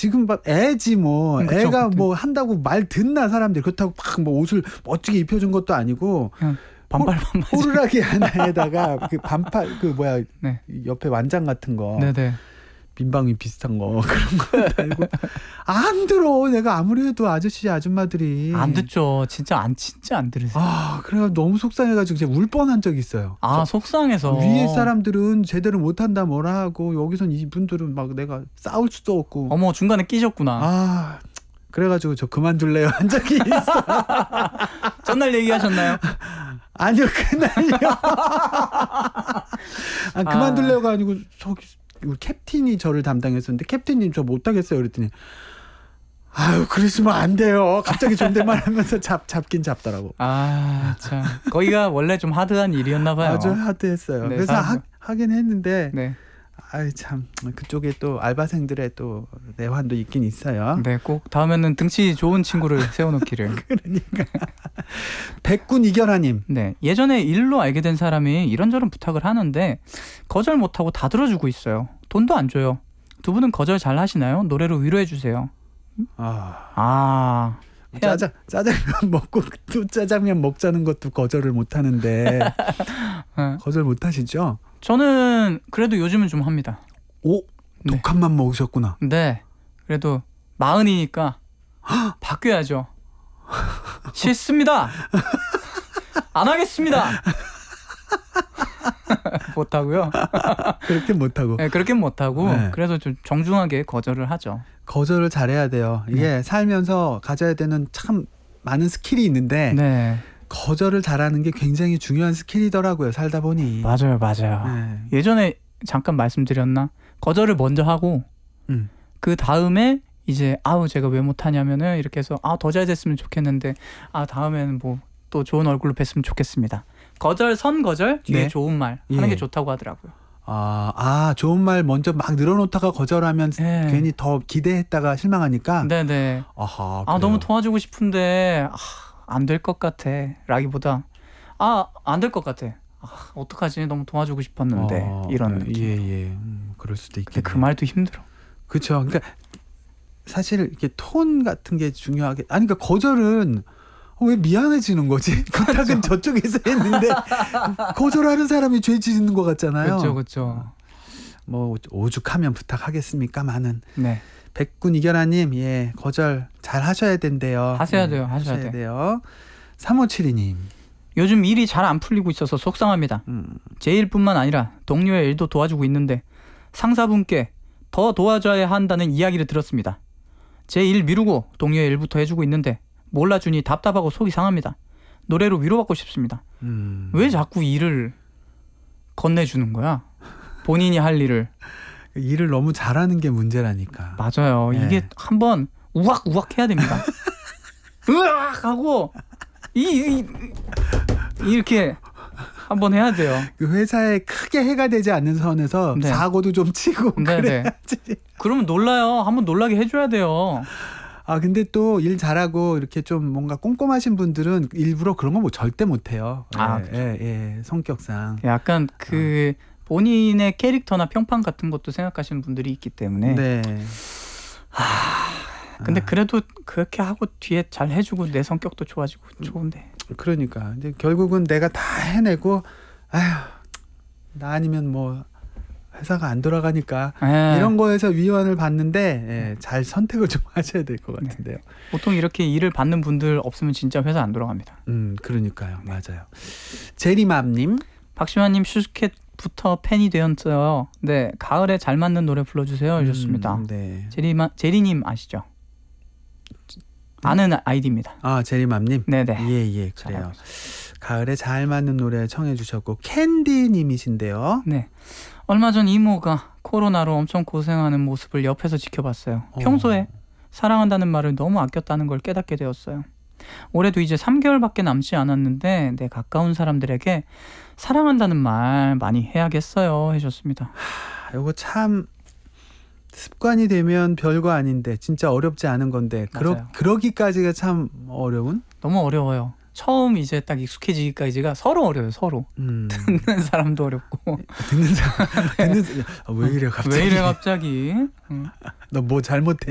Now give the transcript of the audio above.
지금 막 애지 뭐. 그쵸, 애가 그때. 뭐 한다고 말 듣나 사람들. 그렇다고 막 뭐 옷을 멋지게 입혀준 것도 아니고 그냥 반팔 반바지. 호루라기 하나에다가 그 반팔 그 뭐야 네. 옆에 완장 같은 거. 네네. 민방위 비슷한 거 그런 거 달고 안 들어. 내가 아무리 해도 아저씨 아줌마들이 안 듣죠. 진짜 안 들으세요. 그래가 너무 속상해가지고 제가 울 뻔한 적이 있어요. 속상해서. 위에 사람들은 제대로 못한다 뭐라 하고 여기선 이분들은 막 내가 싸울 수도 없고. 어머 중간에 끼셨구나. 그래가지고 저 그만둘래요 한 적이 있어. 전날 얘기하셨나요? 아니요 그날요. 그만둘래요가 아니고 저기 캡틴이 저를 담당했었는데 캡틴님 저 못하겠어요 그랬더니 그러시면 안 돼요. 갑자기 존댓말 하면서 잡긴 잡더라고. 참 거기가 원래 좀 하드한 일이었나 봐요. 아주 하드했어요. 네, 그래서 하긴 했는데 네. 참 그쪽에 또 알바생들의 또 내환도 있긴 있어요. 네, 꼭 다음에는 등치 좋은 친구를 세워놓기를. 그러니까. 백군 이결아님. 네, 예전에 일로 알게 된 사람이 이런저런 부탁을 하는데 거절 못하고 다 들어주고 있어요. 돈도 안 줘요. 두 분은 거절 잘 하시나요? 노래로 위로해 주세요. 짜장면 먹고 또 짜장면 먹자는 것도 거절을 못 하는데 거절 못 하시죠? 저는 그래도 요즘은 좀 합니다. 독한 맘 먹으셨구나. 네. 그래도 40이니까 바뀌어야죠. 싫습니다. 안 하겠습니다. 못하고요. 그렇게 못하고. 네, 그렇게 못하고. 네. 그래서 좀 정중하게 거절을 하죠. 거절을 잘해야 돼요. 이게 살면서 가져야 되는 참 많은 스킬이 있는데 네. 거절을 잘하는 게 굉장히 중요한 스킬이더라고요. 살다 보니. 맞아요. 네. 예전에 잠깐 말씀드렸나? 거절을 먼저 하고 그 다음에 이제 제가 왜 못하냐면은 이렇게 해서 더 잘 됐으면 좋겠는데 다음에는 뭐 또 좋은 얼굴로 뵀으면 좋겠습니다. 거절 뒤에 네. 좋은 말 하는 게 좋다고 하더라고요. 좋은 말 먼저 막 늘어놓다가 거절하면 괜히 더 기대했다가 실망하니까. 네네. 너무 도와주고 싶은데 안 될 것 같아 라기보다 안 될 것 같아. 어떡하지? 너무 도와주고 싶었는데 이런 느낌. 그럴 수도 있겠네. 그 말도 힘들어. 그렇죠. 그러니까 사실 이렇게 톤 같은 게 중요하게. 그러니까 거절은 왜 미안해지는 거지? 부탁은 저쪽에서 했는데 거절하는 사람이 죄 짓는 것 같잖아요. 그렇죠. 뭐 오죽하면 부탁하겠습니까? 많은. 네. 백군 이결아님, 거절 잘 하셔야 된대요. 하셔야 돼요. 3572님. 요즘 일이 잘 안 풀리고 있어서 속상합니다. 제 일뿐만 아니라 동료의 일도 도와주고 있는데 상사분께 더 도와줘야 한다는 이야기를 들었습니다. 제 일 미루고 동료의 일부터 해주고 있는데 몰라주니 답답하고 속이 상합니다. 노래로 위로받고 싶습니다. 왜 자꾸 일을 건네주는 거야? 본인이 할 일을 너무 잘하는 게 문제라니까. 맞아요. 이게 한번 우악우악 해야 됩니다. 으악 하고 이렇게 한번 해야 돼요. 그 회사에 크게 해가 되지 않는 선에서 사고도 좀 치고 그래야지. 그러면 놀라요. 한번 놀라게 해줘야 돼요. 근데 또 일 잘하고 이렇게 좀 뭔가 꼼꼼하신 분들은 일부러 그런 거 뭐 절대 못해요. 성격상. 약간 본인의 캐릭터나 평판 같은 것도 생각하시는 분들이 있기 때문에. 네. 근데 그래도 그렇게 하고 뒤에 잘 해주고 내 성격도 좋아지고 좋은데. 그러니까. 근데 결국은 내가 다 해내고 나 아니면 뭐 회사가 안 돌아가니까 이런 거에서 위안을 받는데 잘 선택을 좀 하셔야 될 것 같은데요. 보통 이렇게 일을 받는 분들 없으면 진짜 회사 안 돌아갑니다. 그러니까요. 맞아요. 제리맘님. 박시환님 슈스케부터 팬이 되었어요. 네, 가을에 잘 맞는 노래 불러주세요 해주셨습니다. 네. 제리님 아시죠? 아는 아이디입니다. 제리맘님. 네네. 그래요. 가을에 잘 맞는 노래 청해 주셨고 캔디님이신데요. 네. 얼마 전 이모가 코로나로 엄청 고생하는 모습을 옆에서 지켜봤어요. 평소에 사랑한다는 말을 너무 아꼈다는 걸 깨닫게 되었어요. 올해도 이제 3개월밖에 남지 않았는데 내 가까운 사람들에게 사랑한다는 말 많이 해야겠어요 해주셨습니다. 이거 참 습관이 되면 별거 아닌데 진짜 어렵지 않은 건데 그러기까지가 참 어려운? 너무 어려워요. 처음 이제 딱 익숙해지기까지가 서로 어려워요. 서로. 듣는 사람도 어렵고. 듣는 사람. 왜 이래 갑자기? 왜 이래 갑자기? 너 뭐 잘못했니?